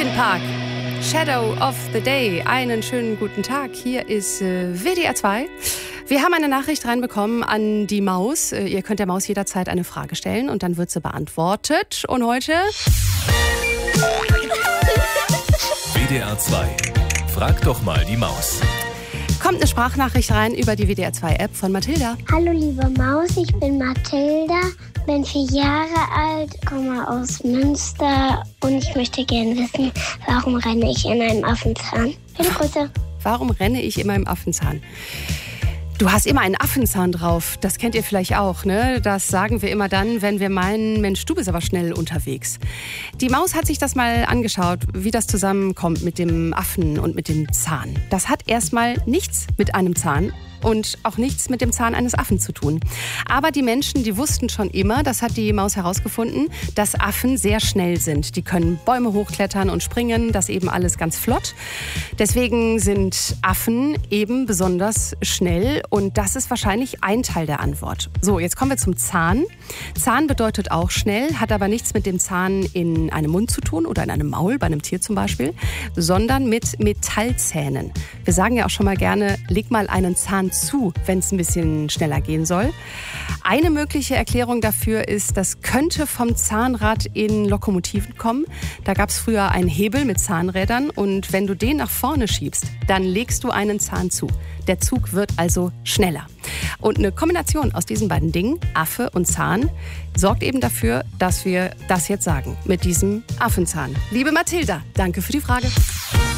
Linkin Park, Shadow of the Day. Einen schönen guten Tag. Hier ist WDR 2. Wir haben eine Nachricht reinbekommen an die Maus. Ihr könnt der Maus jederzeit eine Frage stellen und dann wird sie beantwortet. Und heute... WDR 2. Frag doch mal die Maus. Kommt eine Sprachnachricht rein über die WDR 2 App von Mathilda. Hallo liebe Maus, ich bin Mathilda, bin 4 Jahre alt, komme aus Münster und ich möchte gerne wissen, warum renne ich in einem Affenzahn? Viele Grüße. Warum renne ich immer im Affenzahn? Du hast immer einen Affenzahn drauf. Das kennt ihr vielleicht auch, ne? Das sagen wir immer dann, wenn wir meinen, Mensch, du bist aber schnell unterwegs. Die Maus hat sich das mal angeschaut, wie das zusammenkommt mit dem Affen und mit dem Zahn. Das hat erstmal nichts mit einem Zahn und auch nichts mit dem Zahn eines Affen zu tun. Aber die Menschen, die wussten schon immer, das hat die Maus herausgefunden, dass Affen sehr schnell sind. Die können Bäume hochklettern und springen, das eben alles ganz flott. Deswegen sind Affen eben besonders schnell und das ist wahrscheinlich ein Teil der Antwort. So, jetzt kommen wir zum Zahn. Zahn bedeutet auch schnell, hat aber nichts mit dem Zahn in einem Mund zu tun oder in einem Maul, bei einem Tier zum Beispiel, sondern mit Metallzähnen. Wir sagen ja auch schon mal gerne, leg mal einen Zahn zu, wenn es ein bisschen schneller gehen soll. Eine mögliche Erklärung dafür ist, das könnte vom Zahnrad in Lokomotiven kommen. Da gab es früher einen Hebel mit Zahnrädern und wenn du den nach vorne schiebst, dann legst du einen Zahn zu. Der Zug wird also schneller. Und eine Kombination aus diesen beiden Dingen, Affe und Zahn, sorgt eben dafür, dass wir das jetzt sagen mit diesem Affenzahn. Liebe Mathilda, danke für die Frage.